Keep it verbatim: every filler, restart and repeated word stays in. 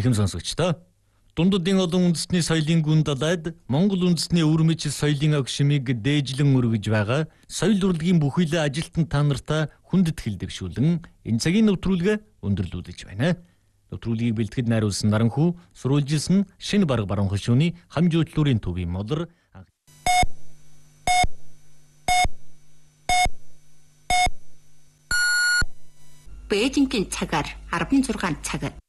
Эрхэм сонсогчдоо, дундуудын олон үндэсний соёлын гүн далайд Монгол үндэсний өвөрмөц соёлын огшмыг дээжлэн өргөж байгаа соёл урлагийн бүхэл ажилтан та нартай хүндэт хэлдэвшүүлэн энэ цагийн нэвтрүүлгээ өндөрлүүлж байна. Нэвтрүүлгийг бэлтгэж найруулсан Наранхүү, сурвалжилсан Шинэ Бараг Баруун хошууны хамжуудлуурын төвийн модер Бээжингийн цагаар арван зургаан цаг.